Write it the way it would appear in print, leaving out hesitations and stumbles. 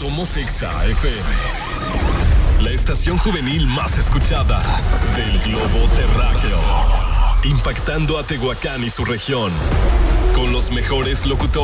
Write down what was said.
Somos Exa FM, la estación juvenil más escuchada del globo terráqueo, impactando a Tehuacán y su región, con los mejores locutores.